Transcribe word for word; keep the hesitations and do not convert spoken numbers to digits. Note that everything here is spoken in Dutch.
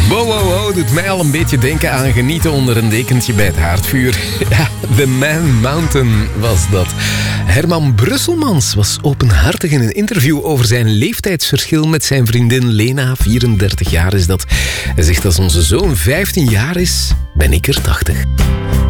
Wow, wow, wow, doet mij al een beetje denken aan genieten onder een dekentje bij het haardvuur. Ja, The Man Mountain was dat. Herman Brusselmans was openhartig in een interview over zijn leeftijdsverschil met zijn vriendin Lena. vierendertig jaar is dat. Hij zegt, als onze zoon vijftien jaar is, ben ik er tachtig.